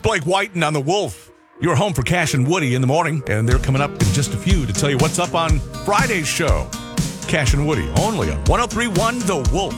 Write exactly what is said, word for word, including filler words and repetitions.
Blake Whiten on The Wolf. You're home for Cash and Woody in the morning, and they're coming up in just a few to tell you what's up on Friday's show. Cash and Woody, only on one oh three point one The Wolf.